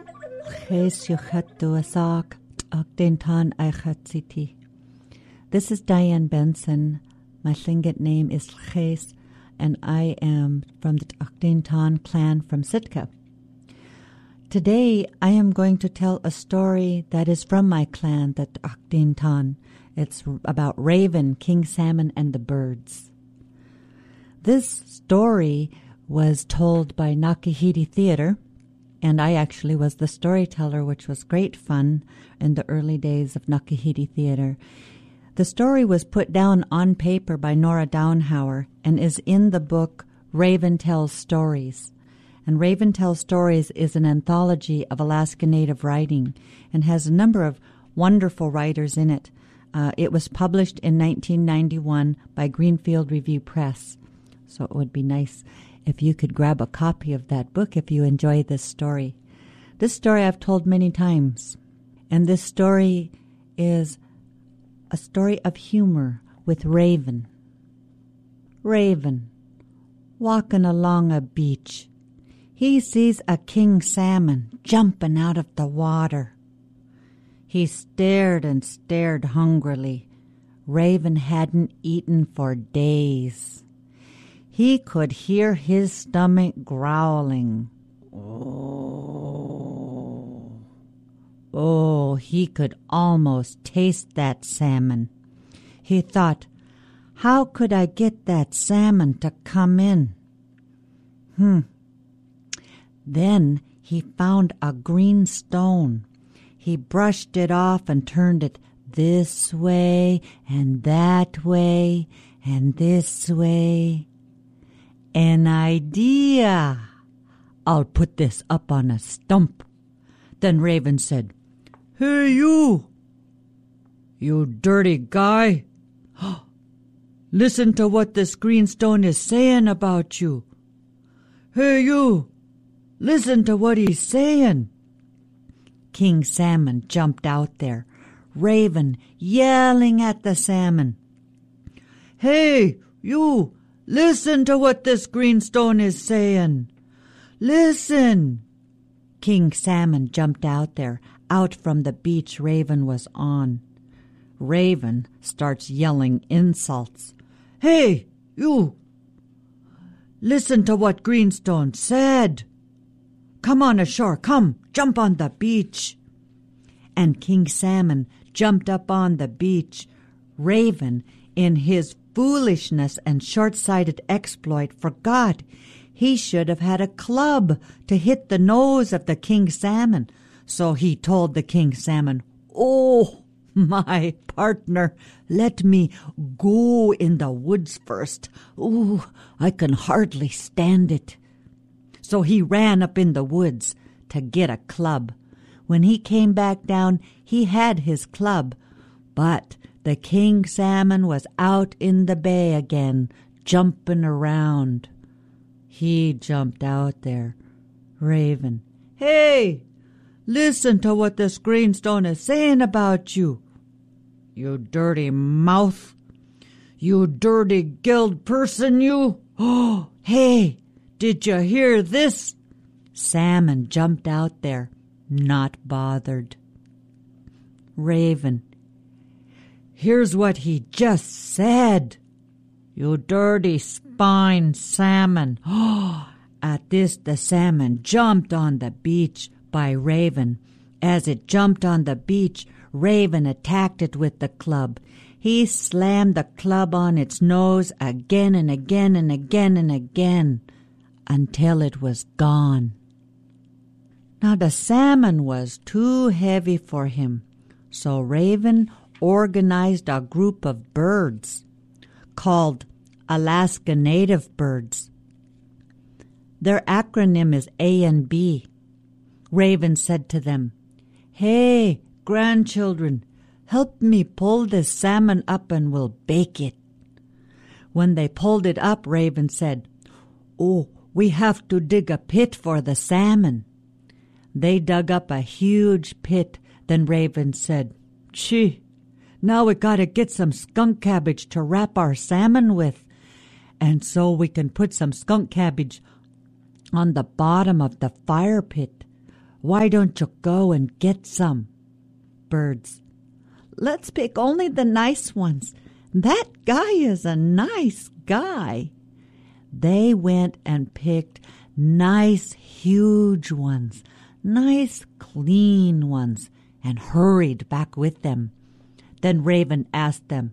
This is Diane Benson. My Tlingit name is Ches, and I am from the Tlingit clan from Sitka. Today, I am going to tell a story that is from my clan, the Tlingit. It's about Raven, King Salmon, and the birds. This story was told by Nakahiti Theater, and I actually was the storyteller, which was great fun in the early days of Nakahiti Theater. The story was put down on paper by Nora Downhauer and is in the book Raven Tells Stories. And Raven Tells Stories is an anthology of Alaska Native writing and has a number of wonderful writers in it. It was published in 1991 by Greenfield Review Press. So it would be nice if you could grab a copy of that book if you enjoy this story. This story I've told many times, and this story is a story of humor with Raven. Raven, walking along a beach, he sees a king salmon jumping out of the water. He stared and stared hungrily. Raven hadn't eaten for days. He could hear his stomach growling. Oh, he could almost taste that salmon. He thought, how could I get that salmon to come in? Then he found a green stone. He brushed it off and turned it this way and that way and this way. An idea! I'll put this up on a stump. Then Raven said, Hey, you dirty guy. Listen to what this green stone is saying about you. Hey, you, listen to what he's saying. King Salmon jumped out there, Raven yelling at the salmon. Hey, you, listen to what this green stone is saying. Listen. King Salmon jumped out there, out from the beach Raven was on. Raven starts yelling insults. Hey, you! Listen to what Greenstone said. Come on ashore, come, jump on the beach. And King Salmon jumped up on the beach. Raven, in his foolishness and short-sighted exploit, forgot he should have had a club to hit the nose of the King Salmon. So he told the King Salmon, Oh, my partner, let me go in the woods first. Ooh, I can hardly stand it. So he ran up in the woods to get a club. When he came back down, he had his club, but the King Salmon was out in the bay again, jumping around. He jumped out there. Raven, Hey, listen to what this greenstone is saying about you. You dirty mouth. You dirty gilled person, you. Oh, hey, did you hear this? Salmon jumped out there, not bothered. Raven, here's what he just said. You dirty spine salmon. Oh, at this the salmon jumped on the beach by Raven. As it jumped on the beach, Raven attacked it with the club. He slammed the club on its nose again and again and again and again until it was gone. Now the salmon was too heavy for him, so Raven organized a group of birds called Alaska Native Birds. Their acronym is A and B. Raven said to them, Hey, grandchildren, help me pull this salmon up and we'll bake it. When they pulled it up, Raven said, Oh, we have to dig a pit for the salmon. They dug up a huge pit. Then Raven said, Gee, now we gotta get some skunk cabbage to wrap our salmon with. And so we can put some skunk cabbage on the bottom of the fire pit. Why don't you go and get some? Birds, let's pick only the nice ones. That guy is a nice guy. They went and picked nice, huge ones, nice, clean ones, and hurried back with them. Then Raven asked them,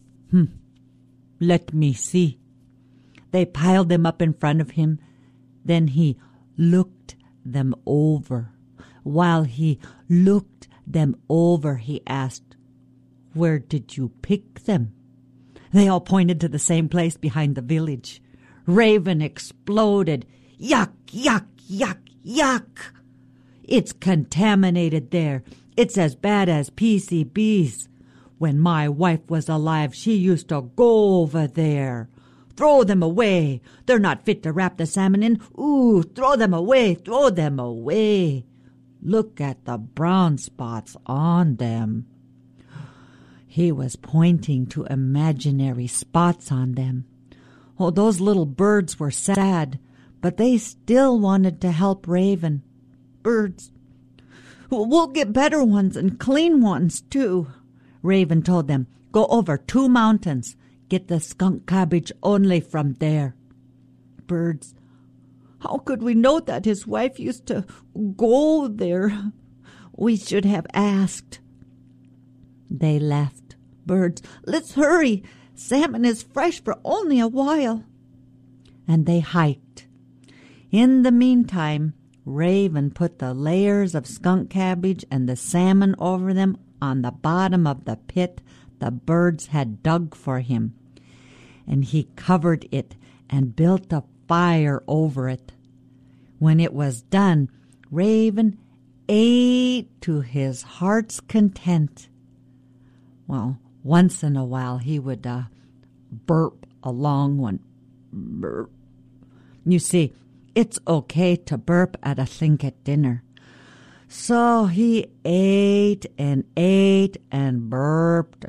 let me see. They piled them up in front of him. Then he looked them over. While he looked them over, he asked, where did you pick them? They all pointed to the same place behind the village. Raven exploded. Yuck, yuck, yuck, yuck. It's contaminated there. It's as bad as PCBs. When my wife was alive, she used to go over there. Throw them away. They're not fit to wrap the salmon in. Ooh, throw them away, throw them away. Look at the brown spots on them. He was pointing to imaginary spots on them. Oh, those little birds were sad, but they still wanted to help Raven. Birds, we'll get better ones and clean ones, too. Raven told them, go over 2 mountains. Get the skunk cabbage only from there. Birds, how could we know that his wife used to go there? We should have asked. They left. Birds, let's hurry. Salmon is fresh for only a while. And they hiked. In the meantime, Raven put the layers of skunk cabbage and the salmon over them on the bottom of the pit the birds had dug for him. And he covered it and built a fire over it. When it was done, Raven ate to his heart's content. Well, once in a while he would burp a long one. Burp. You see, it's okay to burp at a Thlinkit dinner. So he ate and burped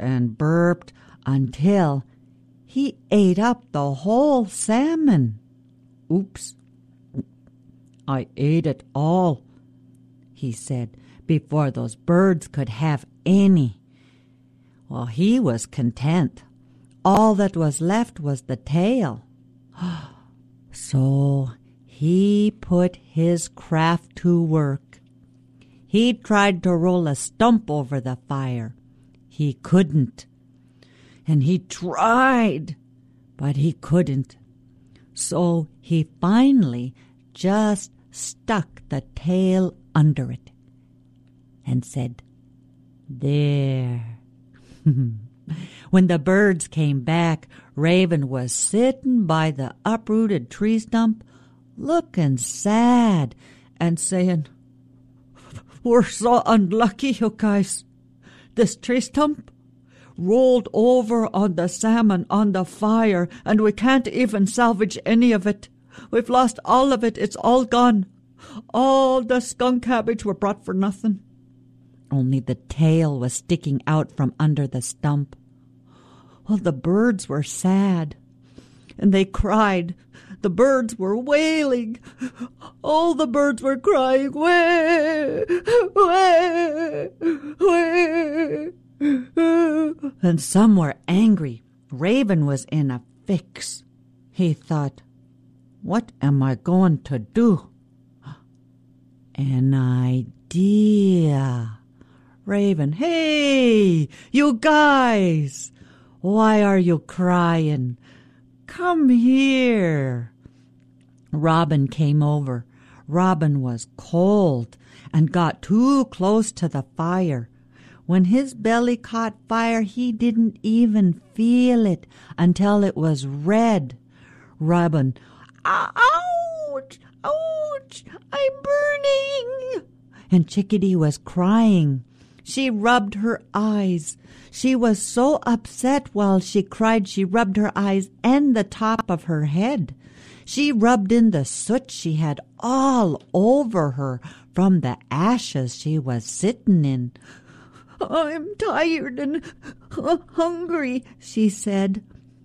until he ate up the whole salmon. Oops, I ate it all, he said, before those birds could have any. Well, he was content. All that was left was the tail. So he put his craft to work. He tried to roll a stump over the fire. He couldn't. And he tried, but he couldn't. So he finally just stuck the tail under it and said, there. When the birds came back, Raven was sitting by the uprooted tree stump, looking sad and saying, we're so unlucky, you guys. This tree stump rolled over on the salmon on the fire, and we can't even salvage any of it. We've lost all of it. It's all gone. All the skunk cabbage were brought for nothing. Only the tail was sticking out from under the stump. Well, the birds were sad, and they cried. The birds were wailing. All the birds were crying, wah, wah, wah. And some were angry. Raven was in a fix. He thought, what am I going to do? An idea. Raven, hey, you guys, why are you crying? Come here. Robin came over. Robin was cold and got too close to the fire. When his belly caught fire, he didn't even feel it until it was red. Robin, ouch, ouch, I'm burning. And Chickadee was crying. She rubbed her eyes. She was so upset while she cried she rubbed her eyes and the top of her head. She rubbed in the soot she had all over her from the ashes she was sitting in. I'm tired and hungry, she said.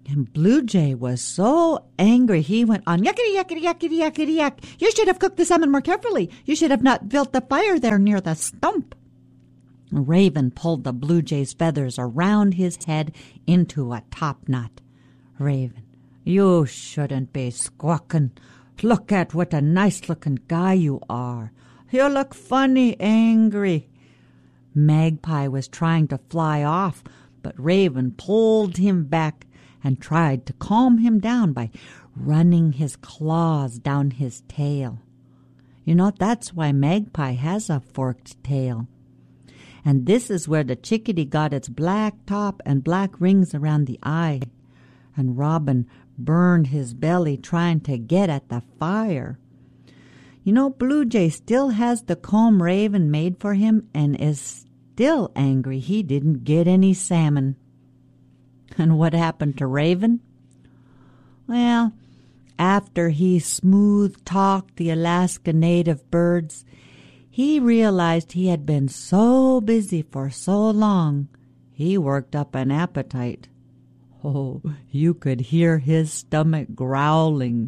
And Blue Jay was so angry, he went on, yakety, yakety, yakety, yakety, yak. You should have cooked the salmon more carefully. You should have not built the fire there near the stump. Raven pulled the Blue Jay's feathers around his head into a top knot. Raven, you shouldn't be squawking. Look at what a nice-looking guy you are. You look funny angry. Magpie was trying to fly off, but Raven pulled him back and tried to calm him down by running his claws down his tail. You know, that's why Magpie has a forked tail. And this is where the chickadee got its black top and black rings around the eye. And Robin burned his belly trying to get at the fire. You know, Blue Jay still has the comb Raven made for him and is still angry he didn't get any salmon. And what happened to Raven? Well, after he smooth-talked the Alaska native birds, he realized he had been so busy for so long, he worked up an appetite. Oh, you could hear his stomach growling.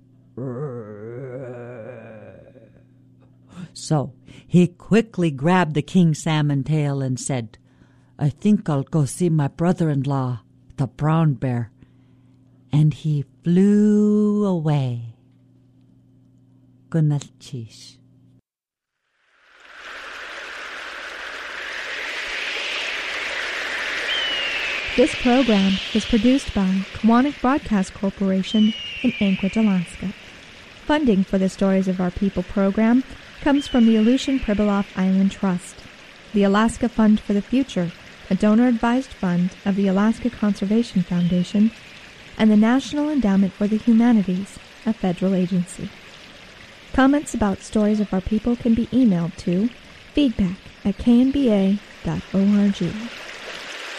So he quickly grabbed the king salmon tail and said, I think I'll go see my brother-in-law, the brown bear. And he flew away. Good night, Chish. This program is produced by Kiwanis Broadcast Corporation in Anchorage, Alaska. Funding for the Stories of Our People program comes from the Aleutian Pribilof Island Trust, the Alaska Fund for the Future, a donor-advised fund of the Alaska Conservation Foundation, and the National Endowment for the Humanities, a federal agency. Comments about Stories of Our People can be emailed to feedback@knba.org.